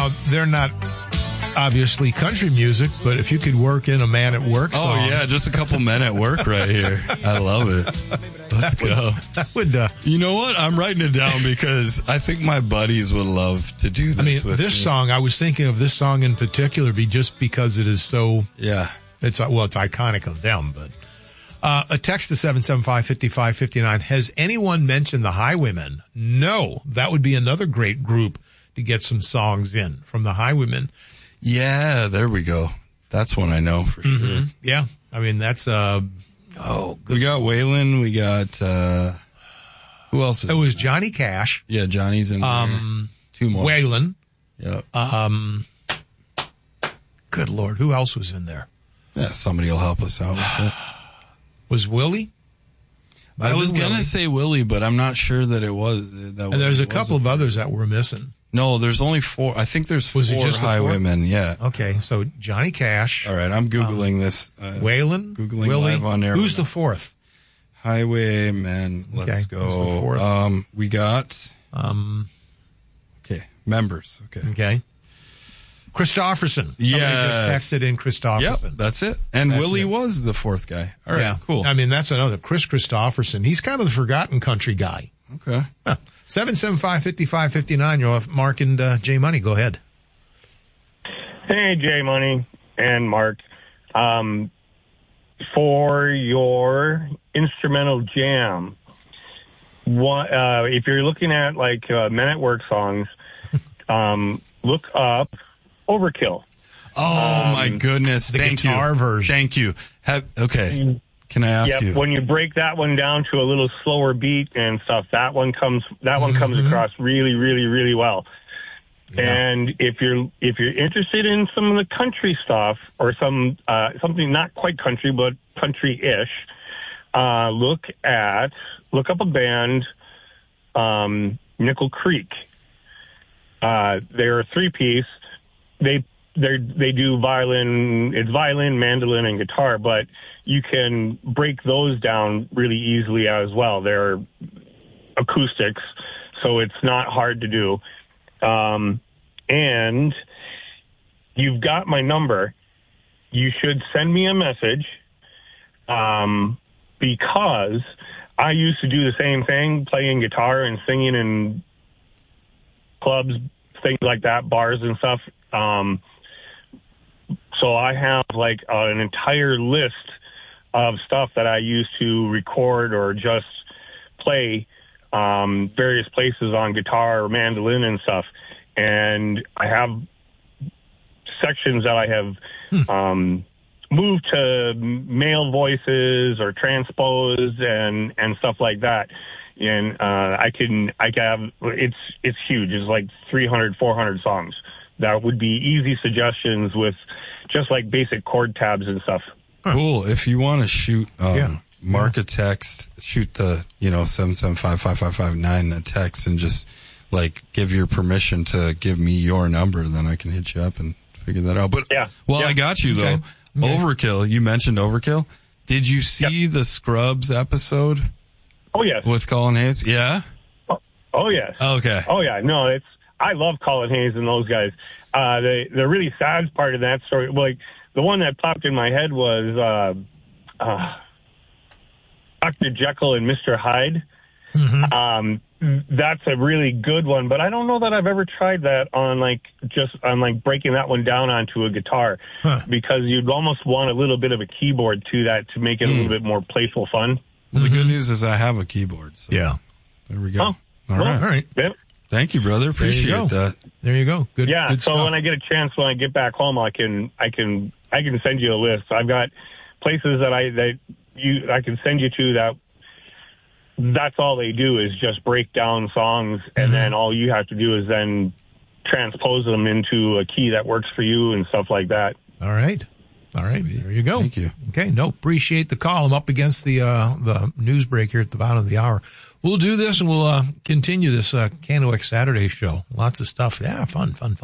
Now, they're not obviously country music, but if you could work in a Man at Work song. Oh, yeah, just a couple men at work right here. I love it. Let's go. That would, you know what? I'm writing it down because I think my buddies would love to do this with this me. song, I was thinking of this song in particular just because it is so... Yeah. It's iconic of them, but... a text to 775-5559. Has anyone mentioned the Highwaymen? No. That would be another great group to get some songs in from the Highwaymen. Yeah, there we go. That's one I know for sure. Yeah. I mean, that's... good. We got Waylon. We got... who else is It was Johnny Cash. Yeah, Johnny's in there. Two more. Waylon. Yep. Good Lord. Who else was in there? Yeah, somebody will help us out with it. Was Willie? I was going to say Willie, but I'm not sure that it was. And there's a couple of others that were missing. No, there's only four. I think there's four Highwaymen. Yeah. Okay, so Johnny Cash. All right, I'm Googling this. Waylon. Googling Willie. live on air. Who's the fourth? Highwaymen. Let's go. Who's the fourth? We got. Okay, members. Okay. Christofferson. Yes. Somebody just texted in Christofferson. Yep, that's it. And Willie was the fourth guy. All right, cool. I mean, that's another. Chris Christofferson. He's kind of the forgotten country guy. Okay. 775-5559. You're off. Mark and J Money. Go ahead. Hey, J Money and Mark. For your instrumental jam, if you're looking at like Men at Work songs, look up Overkill. Oh my goodness! The guitar version. Thank you. Okay. Can I ask you? When you break that one down to a little slower beat and stuff, that one comes across really, really, really well. Yeah. And if you're interested in some of the country stuff or something not quite country but country-ish, look up a band, Nickel Creek. They're a three-piece. They do violin. It's violin, mandolin, and guitar, but you can break those down really easily as well. They're acoustics, so it's not hard to do. And you've got my number. You should send me a message, because I used to do the same thing, playing guitar and singing in clubs, things like that, bars and stuff. So I have like an entire list of stuff that I used to record or just play various places on guitar or mandolin and stuff. And I have sections that I have moved to male voices or transposed and stuff like that. And it's huge. It's like 300, 400 songs. That would be easy suggestions with just like basic chord tabs and stuff. Cool. If you want to shoot Mark a text, shoot the 775-5559 a text and just like give your permission to give me your number, then I can hit you up and figure that out. But I got you though. Okay. Overkill. You mentioned Overkill. Did you see the Scrubs episode? Oh yes. With Colin Hayes? Yeah. Oh yes. Okay. Oh yeah. No, I love Colin Hayes and those guys. The really sad part of that story, like the one that popped in my head was Dr. Jekyll and Mr. Hyde. Mm-hmm. That's a really good one, but I don't know that I've ever tried that on breaking that one down onto a guitar, because you'd almost want a little bit of a keyboard to that to make it a little bit more playful fun. Well, the good news is I have a keyboard. So yeah. There we go. All right. Yep. Thank you, brother. Appreciate that. There you go. Good. Yeah. Good so stuff. when I get a chance, when I get back home, I can send you a list. I've got places that I can send you to that. That's all they do is just break down songs, and then all you have to do is then transpose them into a key that works for you and stuff like that. All right. Sweet. There you go. Thank you. Okay. No, appreciate the call. I'm up against the news break here at the bottom of the hour. We'll do this and we'll continue this KNOX Saturday show. Lots of stuff. Yeah, fun. From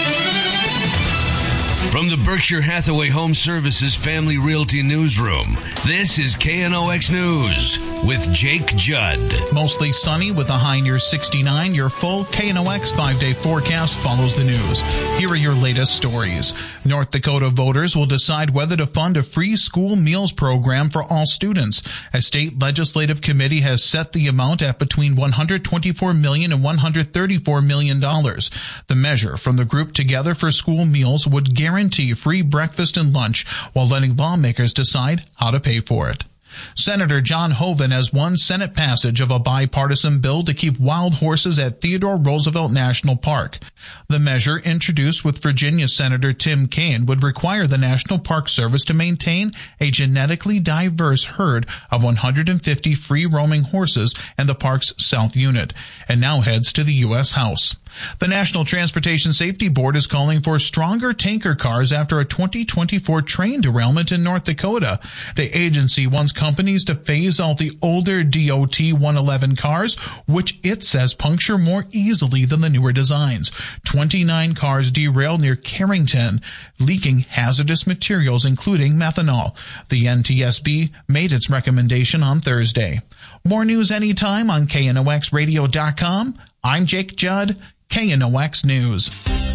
the Berkshire Hathaway Home Services Family Realty Newsroom, this is KNOX News. with Jake Judd. Mostly sunny with a high near 69. Your full KNOX 5-day forecast follows the news. Here are your latest stories. North Dakota voters will decide whether to fund a free school meals program for all students. A state legislative committee has set the amount at between $124 million and $134 million. The measure from the group Together for School Meals would guarantee free breakfast and lunch while letting lawmakers decide how to pay for it. Senator John Hoeven has won Senate passage of a bipartisan bill to keep wild horses at Theodore Roosevelt National Park. The measure, introduced with Virginia Senator Tim Kaine, would require the National Park Service to maintain a genetically diverse herd of 150 free-roaming horses in the park's South Unit, and now heads to the U.S. House. The National Transportation Safety Board is calling for stronger tanker cars after a 2024 train derailment in North Dakota. The agency wants companies to phase out the older DOT 111 cars, which it says puncture more easily than the newer designs. 29 cars derailed near Carrington, leaking hazardous materials, including methanol. The NTSB made its recommendation on Thursday. More news anytime on KNOXradio.com. I'm Jake Judd, KNOX News.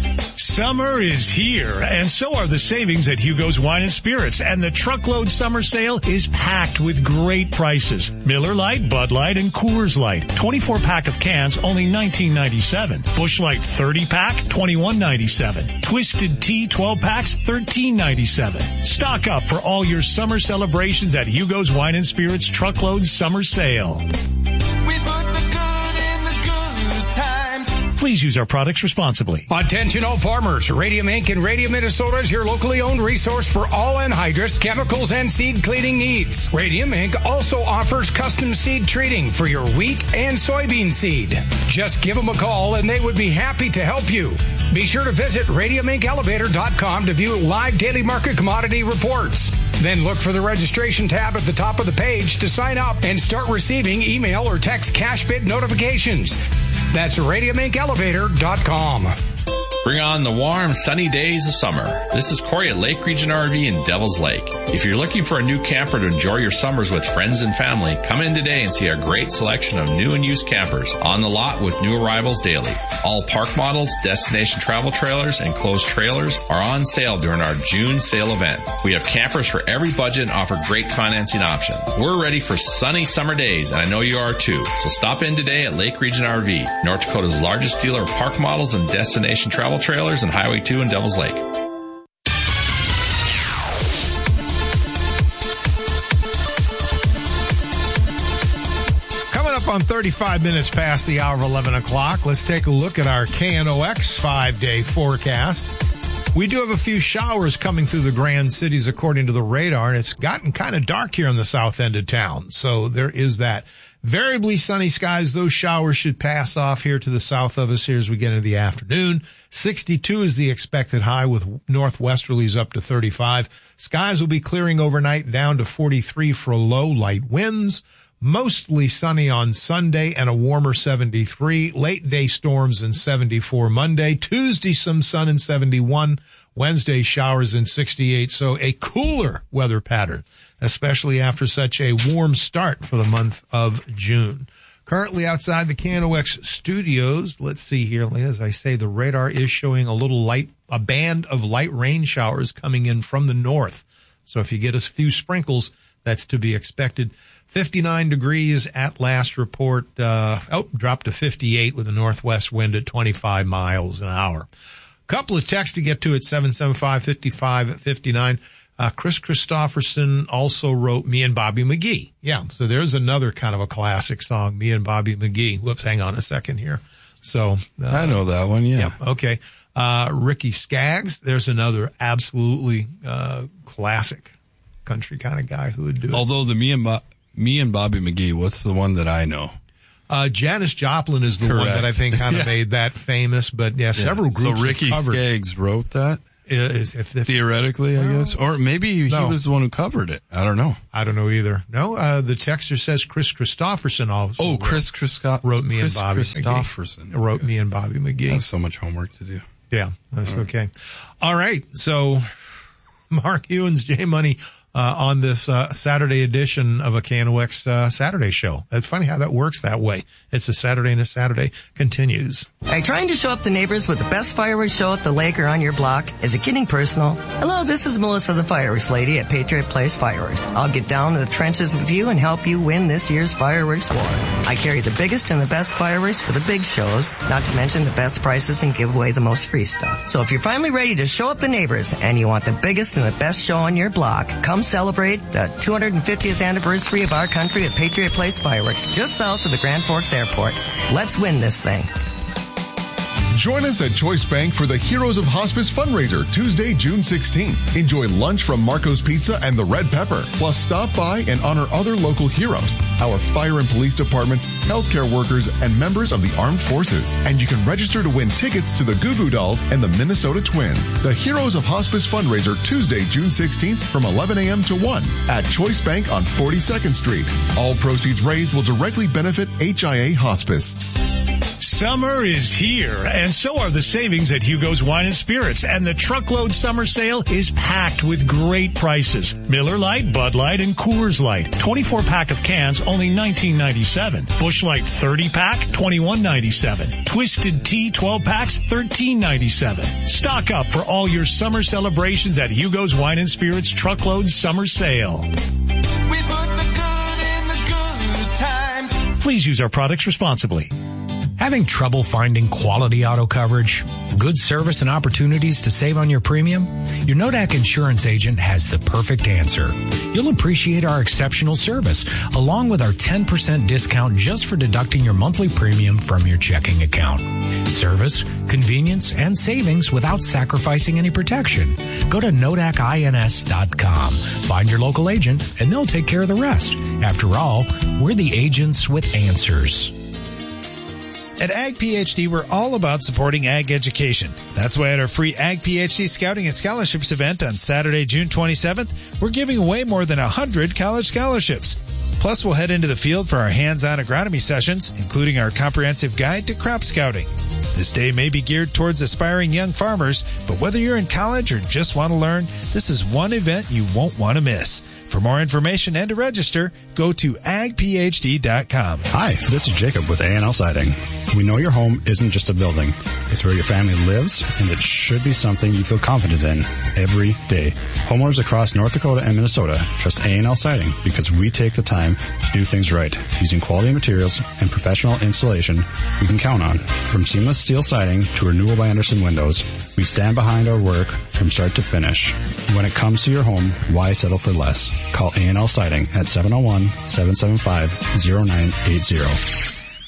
Summer is here, and so are the savings at Hugo's Wine and Spirits, and the truckload summer sale is packed with great prices. Miller Lite, Bud Light, and Coors Light. 24-pack of cans, only $19.97. Busch Light 30-pack, $21.97. Twisted Tea 12-packs, $13.97. Stock up for all your summer celebrations at Hugo's Wine and Spirits truckload summer sale. We put the good in the good times. Please use our products responsibly. Attention all farmers. Radium Inc. in Radium, Minnesota is your locally owned resource for all anhydrous, chemicals, and seed cleaning needs. Radium Inc. also offers custom seed treating for your wheat and soybean seed. Just give them a call and they would be happy to help you. Be sure to visit radiumincelevator.com to view live daily market commodity reports. Then look for the registration tab at the top of the page to sign up and start receiving email or text cash bid notifications. That's radiumincelevator.com. Bring on the warm, sunny days of summer. This is Corey at Lake Region RV in Devil's Lake. If you're looking for a new camper to enjoy your summers with friends and family, come in today and see our great selection of new and used campers on the lot with new arrivals daily. All park models, destination travel trailers, and closed trailers are on sale during our June sale event. We have campers for every budget and offer great financing options. We're ready for sunny summer days, and I know you are too. So stop in today at Lake Region RV, North Dakota's largest dealer of park models and destination travel trailers, and Highway 2 in Devil's Lake. Coming up on 35 minutes past the hour of 11 o'clock, let's take a look at our KNOX 5-day forecast. We do have a few showers coming through the Grand Cities according to the radar, and it's gotten kind of dark here in the south end of town. So there is that. Variably sunny skies. Those showers should pass off here to the south of us here as we get into the afternoon. 62 is the expected high with northwesterlies up to 35. Skies will be clearing overnight down to 43 for low, light winds. Mostly sunny on Sunday and a warmer 73. Late day storms in 74 Monday. Tuesday, some sun in 71. Wednesday, showers in 68. So a cooler weather pattern, especially after such a warm start for the month of June. Currently outside the KNOX studios, let's see here, as I say, the radar is showing a band of light rain showers coming in from the north. So if you get a few sprinkles, that's to be expected. 59 degrees at last report, dropped to 58 with a northwest wind at 25 miles an hour. Couple of texts to get to at 775-5559. Chris Christopherson also wrote Me and Bobby McGee. Yeah, so there's another kind of a classic song, Me and Bobby McGee. Whoops, hang on a second here. So I know that one, yeah. Okay. Ricky Skaggs, there's another absolutely classic country kind of guy who would do it. Although the Me and Bobby McGee, what's the one that I know? Janis Joplin is the one that I think kind of made that famous, but several groups. So Ricky Skaggs wrote that? Theoretically, I guess. Or maybe he was the one who covered it. I don't know. I don't know either. No, the texter says Chris Christopherson also. Oh, Chris wrote Me and Bobby Christopherson. McGee. Wrote Me and Bobby McGee. I have so much homework to do. Yeah, that's okay. All right. So Mark Hewins, J Money, on this Saturday edition of a KNOX Saturday show. It's funny how that works that way. It's a Saturday and a Saturday continues. Are you trying to show up the neighbors with the best fireworks show at the lake or on your block? Is it getting personal? Hello, this is Melissa, the fireworks lady at Patriot Place Fireworks. I'll get down to the trenches with you and help you win this year's fireworks war. I carry the biggest and the best fireworks for the big shows, not to mention the best prices and give away the most free stuff. So if you're finally ready to show up the neighbors and you want the biggest and the best show on your block, come celebrate the 250th anniversary of our country at Patriot Place Fireworks, just south of the Grand Forks Airport. Let's win this thing. Join us at Choice Bank for the Heroes of Hospice fundraiser, Tuesday, June 16th. Enjoy lunch from Marco's Pizza and the Red Pepper. Plus, stop by and honor other local heroes, our fire and police departments, healthcare workers, and members of the armed forces. And you can register to win tickets to the Goo Goo Dolls and the Minnesota Twins. The Heroes of Hospice fundraiser, Tuesday, June 16th from 11 a.m. to 1 at Choice Bank on 42nd Street. All proceeds raised will directly benefit HIA Hospice. Summer is here, and so are the savings at Hugo's Wine and Spirits, and the truckload summer sale is packed with great prices. Miller Lite, Bud Light, and Coors Light. 24-pack of cans, only $19.97. Busch Light 30-pack, $21.97. Twisted Tea 12-packs, $13.97. Stock up for all your summer celebrations at Hugo's Wine and Spirits truckload summer sale. We put the good in the good times. Please use our products responsibly. Having trouble finding quality auto coverage, good service, and opportunities to save on your premium? Your Nodak insurance agent has the perfect answer. You'll appreciate our exceptional service, along with our 10% discount just for deducting your monthly premium from your checking account. Service, convenience, and savings without sacrificing any protection. Go to NodakINS.com. Find your local agent, and they'll take care of the rest. After all, we're the agents with answers. At Ag PhD, we're all about supporting ag education. That's why at our free Ag PhD Scouting and Scholarships event on Saturday, June 27th, we're giving away more than 100 college scholarships. Plus, we'll head into the field for our hands-on agronomy sessions, including our comprehensive guide to crop scouting. This day may be geared towards aspiring young farmers, but whether you're in college or just want to learn, this is one event you won't want to miss. For more information and to register, go to agphd.com. Hi, this is Jacob with A&L Siding. We know your home isn't just a building. It's where your family lives, and it should be something you feel confident in every day. Homeowners across North Dakota and Minnesota trust A&L Siding because we take the time to do things right, using quality materials and professional installation we can count on. From seamless steel siding to Renewal by Andersen windows, we stand behind our work from start to finish. When it comes to your home, why settle for less? Call A&L Siding at 701-775-0980.